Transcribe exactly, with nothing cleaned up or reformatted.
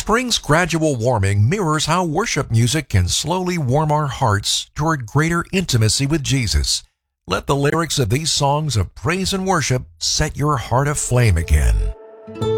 Spring's gradual warming mirrors how worship music can slowly warm our hearts toward greater intimacy with Jesus. Let the lyrics of these songs of praise and worship set your heart aflame again.